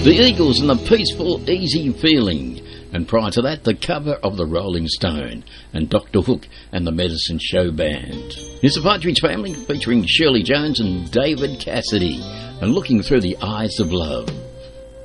The Eagles and the Peaceful Easy Feeling. And prior to that, the cover of the Rolling Stone and Dr. Hook and the Medicine Show Band. Here's the Partridge Family featuring Shirley Jones and David Cassidy and Looking Through the Eyes of Love.